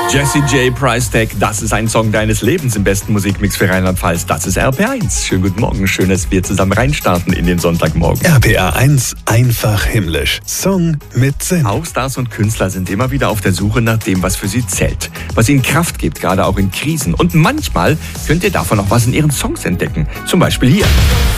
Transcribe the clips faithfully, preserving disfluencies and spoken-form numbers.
Jessie J. Price Tag, das ist ein Song deines Lebens im besten Musikmix für Rheinland-Pfalz. Das ist R P R eins. Schönen guten Morgen, schön, dass wir zusammen reinstarten in den Sonntagmorgen. R P R eins, einfach himmlisch. Song mit Sinn. Auch Stars und Künstler sind immer wieder auf der Suche nach dem, was für sie zählt. Was ihnen Kraft gibt, gerade auch in Krisen. Und manchmal könnt ihr davon auch was in ihren Songs entdecken. Zum Beispiel hier.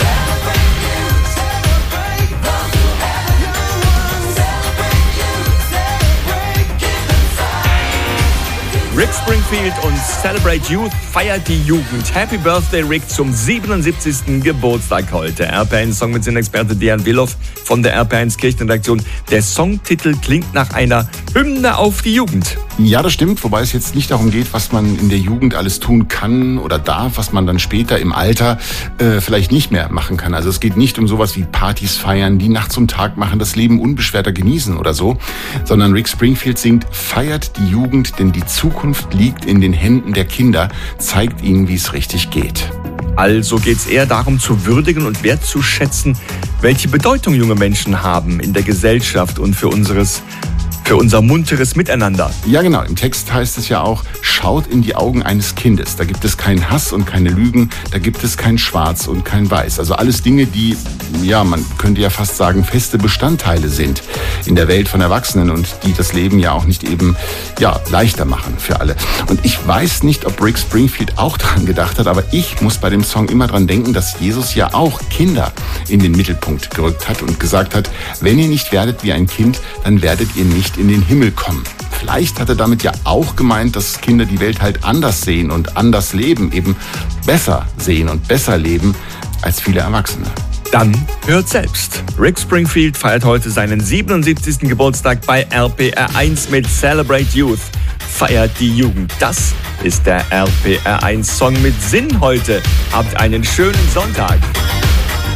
Rick Springfield und Celebrate Youth feiert die Jugend. Happy Birthday, Rick, zum siebenundsiebzigsten Geburtstag heute. R P R eins Song mit Sinn-Experte Dejan Willow von der R P R eins Kirchenredaktion. Der Songtitel klingt nach einer Hymne auf die Jugend. Ja, das stimmt, wobei es jetzt nicht darum geht, was man in der Jugend alles tun kann oder darf, was man dann später im Alter äh, vielleicht nicht mehr machen kann. Also es geht nicht um sowas wie Partys feiern, die Nacht zum Tag machen, das Leben unbeschwerter genießen oder so, sondern Rick Springfield singt, feiert die Jugend, denn die Zukunft liegt in den Händen der Kinder, zeigt ihnen, wie es richtig geht. Also geht es eher darum, zu würdigen und wertzuschätzen, welche Bedeutung junge Menschen haben in der Gesellschaft und für unseres Für unser munteres Miteinander. Ja, genau. Im Text heißt es ja auch, schaut in die Augen eines Kindes. Da gibt es keinen Hass und keine Lügen, da gibt es kein Schwarz und kein Weiß. Also alles Dinge, die, ja, man könnte ja fast sagen, feste Bestandteile sind in der Welt von Erwachsenen und die das Leben ja auch nicht eben, ja, leichter machen für alle. Und ich weiß nicht, ob Rick Springfield auch dran gedacht hat, aber ich muss bei dem Song immer dran denken, dass Jesus ja auch Kinder in den Mittelpunkt gerückt hat und gesagt hat, wenn ihr nicht werdet wie ein Kind, dann werdet ihr nicht in den Himmel kommen. Vielleicht hat er damit ja auch gemeint, dass Kinder die Welt halt anders sehen und anders leben, eben besser sehen und besser leben als viele Erwachsene. Dann hört selbst. Rick Springfield feiert heute seinen siebenundsiebzigsten Geburtstag bei R P R eins mit Celebrate Youth. Feiert die Jugend. Das ist der R P R eins Song mit Sinn heute. Habt einen schönen Sonntag.